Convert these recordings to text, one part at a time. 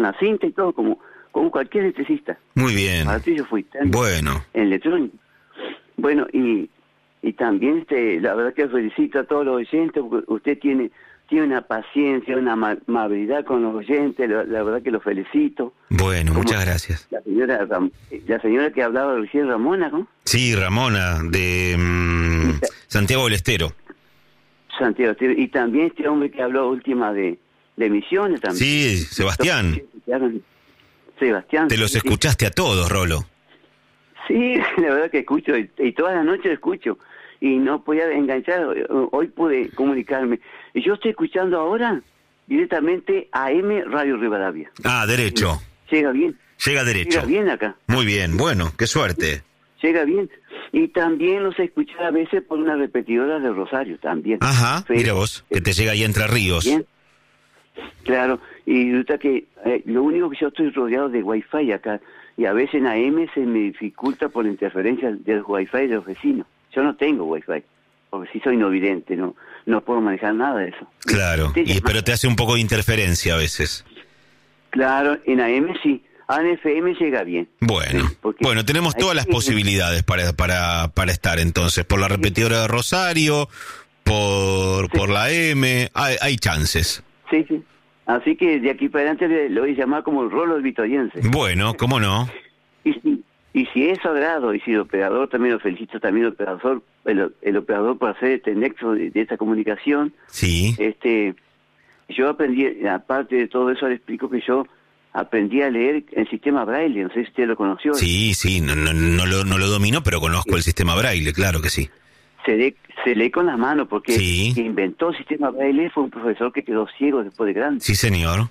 con la cinta y todo, como cualquier electricista. Muy bien. Así yo fui. Bueno. En electrónico. Bueno, y también la verdad que felicito a todos los oyentes, porque usted tiene una paciencia, una amabilidad con los oyentes, la verdad que los felicito. Bueno, Como muchas gracias. La señora que hablaba recién, Ramona, ¿no? Sí, Ramona, de Santiago del Estero. Santiago, y también este hombre que habló última de Misiones también. Sí, Sebastián. Sebastián. Te los escuchaste a todos, Rolo. Sí, la verdad que escucho, y todas las noches escucho, y no podía enganchar, hoy pude comunicarme. Y yo estoy escuchando ahora directamente AM Radio Rivadavia. Ah, derecho. Llega bien. Llega derecho. Llega bien acá. Muy bien, bueno, qué suerte. Llega bien. Y también los escuché a veces por una repetidora de Rosario también. Ajá, mira vos, que te llega ahí Entre Ríos. Bien. Claro, y resulta que lo único que yo estoy rodeado de Wi-Fi acá, y a veces en AM se me dificulta por la interferencia del Wi-Fi de los vecinos. Yo no tengo Wi-Fi, porque sí soy no vidente, no puedo manejar nada de eso. Claro, pero te hace un poco de interferencia a veces. Claro, en AM sí. En FM llega bien. Bueno, sí, tenemos todas las posibilidades para estar entonces, por la repetidora de Rosario, por la M, hay chances. Sí. Así que de aquí para adelante lo voy a llamar como el Rolo del Vitoriense. Bueno, ¿cómo no? Y si es sagrado, y si el operador, también lo felicito también el operador por hacer este nexo de esta comunicación. Sí. Yo aprendí, aparte de todo eso, le explico que yo aprendí a leer el sistema Braille, no sé si usted lo conoció. Sí, no lo domino, pero conozco el sistema Braille, claro que sí. Se lee con las manos, porque sí. quien inventó el sistema Braille fue un profesor que quedó ciego después de grande. Sí, señor.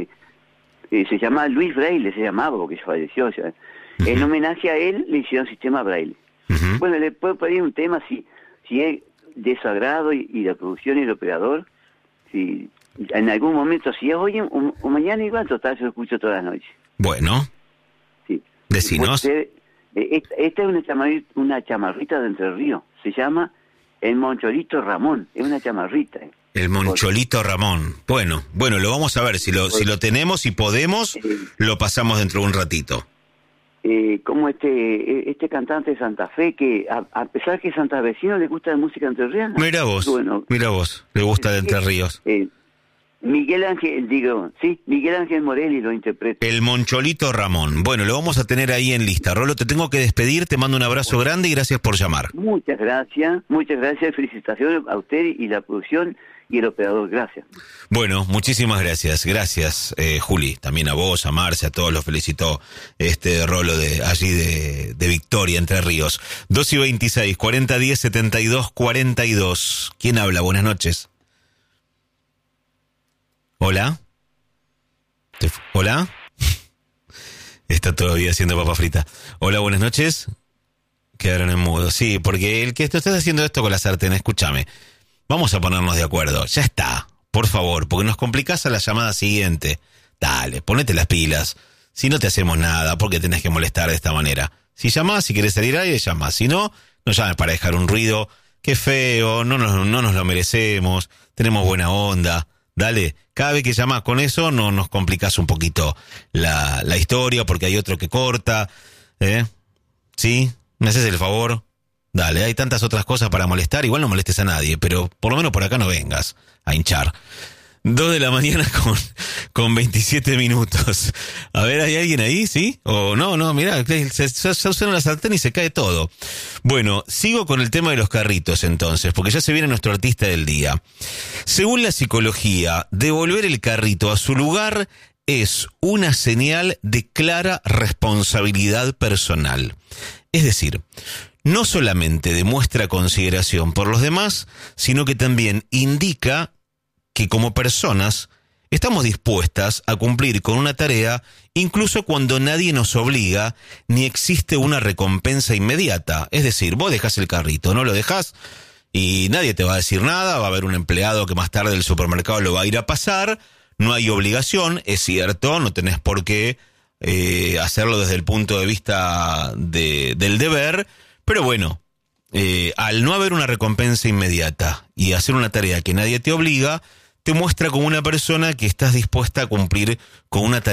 Se llama Luis Braille, se llamaba, porque falleció ya. Uh-huh. En homenaje a él le hicieron sistema Braille. Uh-huh. Bueno, le puedo pedir un tema si es de su agrado y la producción y el operador, si en algún momento, si es hoy o mañana igual, total, yo lo escucho todas las noches. Bueno. Sí. Decinos. Esta es una chamarrita de Entre Ríos, se llama El Moncholito Ramón, es una chamarrita. El Moncholito Ramón. Bueno, lo vamos a ver, si lo tenemos y podemos, lo pasamos dentro de un ratito. Como este cantante de Santa Fe, que a pesar que es santavecino, le gusta la música entrerriana. Mira vos, le gusta de Entre Ríos. Miguel Ángel Morelli lo interpreta. El Moncholito Ramón. Bueno, lo vamos a tener ahí en lista. Rolo, te tengo que despedir, te mando un abrazo grande y gracias por llamar. Muchas gracias, felicitaciones a usted y la producción y el operador, gracias. Bueno, muchísimas gracias, Juli, también a vos, a Marce, a todos los felicitó Rolo de allí de Victoria, Entre Ríos. 2:26, 4010 7242. ¿Quién habla? Buenas noches. ¿Hola? ¿Hola? Está todavía haciendo papa frita. Hola, buenas noches. Quedaron en mudo. Sí, porque el que estás haciendo esto con la sartén, escúchame. Vamos a ponernos de acuerdo. Ya está, por favor, porque nos complicás a la llamada siguiente. Dale, ponete las pilas. Si no te hacemos nada, ¿por qué tenés que molestar de esta manera? Si llamás, si querés salir ahí, llamás. Si no, no llames para dejar un ruido. Qué feo, no nos lo merecemos. Tenemos buena onda. Dale, cada vez que llamás con eso no nos complicás un poquito la historia, porque hay otro que corta, ¿sí? ¿Me haces el favor? Dale, hay tantas otras cosas para molestar, igual no molestes a nadie, pero por lo menos por acá no vengas a hinchar. 2 de la mañana con 27 minutos. A ver, ¿hay alguien ahí? ¿Sí? O no, mirá, se suena la sartén y se cae todo. Bueno, sigo con el tema de los carritos entonces, porque ya se viene nuestro artista del día. Según la psicología, devolver el carrito a su lugar es una señal de clara responsabilidad personal. Es decir, no solamente demuestra consideración por los demás, sino que también indica que como personas estamos dispuestas a cumplir con una tarea incluso cuando nadie nos obliga ni existe una recompensa inmediata. Es decir, vos dejás el carrito, no lo dejás y nadie te va a decir nada, va a haber un empleado que más tarde del supermercado lo va a ir a pasar, no hay obligación, es cierto, no tenés por qué hacerlo desde el punto de vista del deber, pero bueno, al no haber una recompensa inmediata y hacer una tarea que nadie te obliga, te muestra como una persona que estás dispuesta a cumplir con una tarea